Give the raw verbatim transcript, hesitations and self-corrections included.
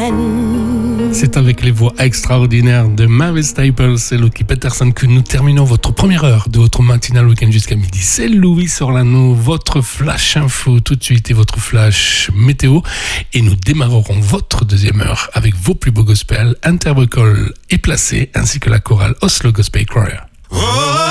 C'est avec les voix extraordinaires de Mavis Staples et Lucky Peterson que nous terminons votre première heure de votre matinale week-end jusqu'à midi. C'est Louis Orlano, votre flash info tout de suite et votre flash météo. Et nous démarrerons votre deuxième heure avec vos plus beaux gospels, Intervocal et Placé, ainsi que la chorale Oslo Gospel Choir.